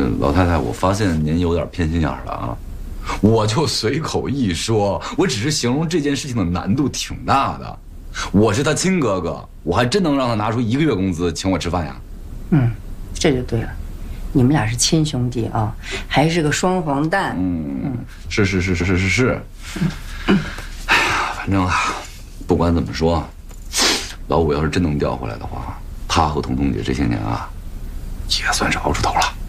老太太，我发现您有点偏心眼了啊！我就随口一说，我只是形容这件事情的难度挺大的。我是他亲哥哥，我还真能让他拿出1个月工资请我吃饭呀？ 这就对了，你们俩是亲兄弟啊，还是个双黄蛋。 是。哎呀，反正啊，不管怎么说，老五要是真能调回来的话，他和彤彤姐这些年啊，也算是熬出头了。